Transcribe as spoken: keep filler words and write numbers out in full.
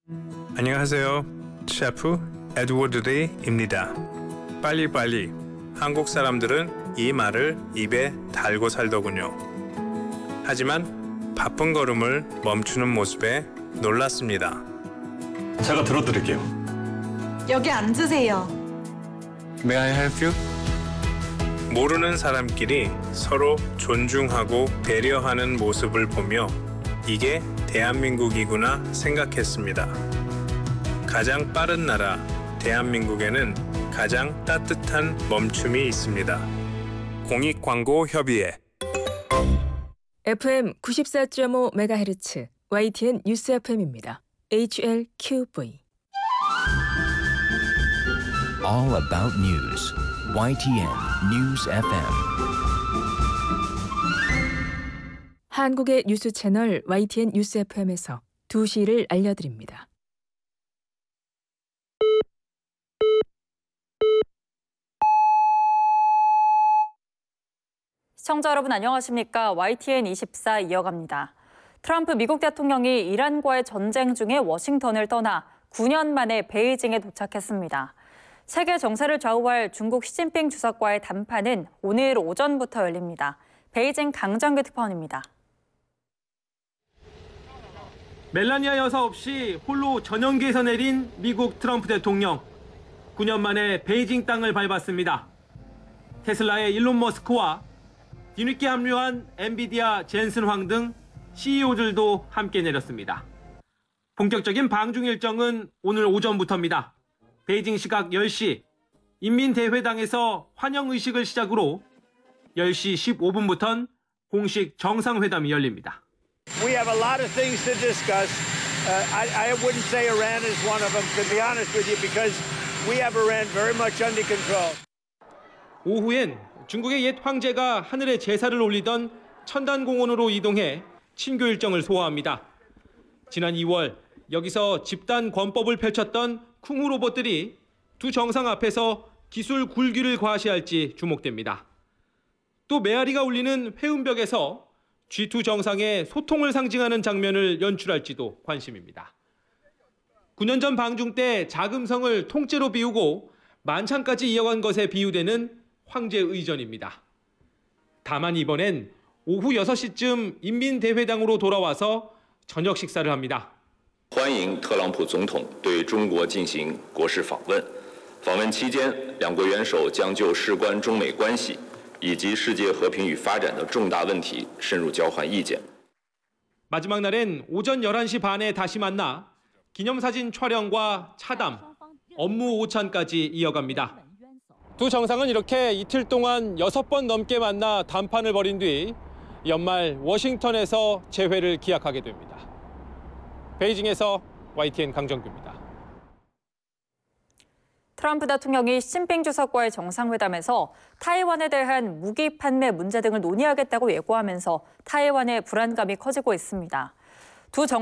안녕하세요. 셰프 에드워드 리입니다. 빨리빨리. 한국 사람들은 이 말을 입에 달고 살더군요. 하지만 바쁜 걸음을 멈추는 모습에 놀랐습니다. 제가 들어드릴게요. 여기 앉으세요. May I help you? 모르는 사람끼리 서로 존중하고 배려하는 모습을 보며 이게 대한민국이구나 생각했습니다. 가장 빠른 나라 대한민국에는 가장 따뜻한 멈춤이 있습니다. 공익광고협의회 에프엠 구십사 점 오 메가헤르츠 와이티엔 뉴스 에프엠입니다. 에이치엘큐브이 All about news. 와이티엔 News 에프엠. 한국의 뉴스 채널 와이티엔 뉴스 에프엠에서 두 시를 알려드립니다. 시청자 여러분 안녕하십니까? 와이티엔 이십사 이어갑니다. 트럼프 미국 대통령이 이란과의 전쟁 중에 워싱턴을 떠나 구 년 만에 베이징에 도착했습니다. 세계 정세를 좌우할 중국 시진핑 주석과의談판은 오늘 오전부터 열립니다. 베이징 강정규 특파원입니다. 멜라니아 여사 없이 홀로 전용기에서 내린 미국 트럼프 대통령. 구 년 만에 베이징 땅을 밟았습니다. 테슬라의 일론 머스크와 뒤늦게 합류한 엔비디아 젠슨 황 등 씨이오들도 함께 내렸습니다. 본격적인 방중 일정은 오늘 오전부터입니다. 베이징 시각 열 시 인민대회당에서 환영의식을 시작으로 열 시 십오 분부터는 공식 정상회담이 열립니다. We have a lot of things to discuss. Uh, I, I wouldn't say Iran is one of them, to be honest with you, because we have Iran very much under control. 오후엔 중국의 옛 황제가 하늘에 제사를 올리던 천단공원으로 이동해 친교 일정을 소화합니다. 지난 이월 여기서 집단 권법을 펼쳤던 쿵후 로봇들이 두 정상 앞에서 기술 굴기를 과시할지 주목됩니다. 또 메아리가 울리는 회음벽에서 지 투 정상의 소통을 상징하는 장면을 연출할지도 관심입니다. 구 년 전 방중 때 자금성을 통째로 비우고 만찬까지 이어간 것에 비유되는 황제 의전입니다. 다만 이번엔 오후 여섯 시쯤 인민대회당으로 돌아와서 저녁 식사를 합니다. 欢迎特朗普总统对中国进行国事访问。访问期间，两国元首将就事关中美关系以及世界和平与发展的重大问题深入交换意见。 마지막 날엔 오전 열한 시 반에 다시 만나 기념사진 촬영과 차담, 업무 오찬까지 이어갑니다. 두 정상은 이렇게 이틀 동안 여섯 번 넘게 만나談판을 벌인 뒤 연말 워싱턴에서 재회를 기약하게 됩니다. 베이징에서 와이티엔 강정규입니다. 트럼프 대통령이 시진핑 주석과의 정상회담에서 타이완에 대한 무기 판매 문제 등을 논의하겠다고 예고하면서 타이완의 불안감이 커지고 있습니다. 두 정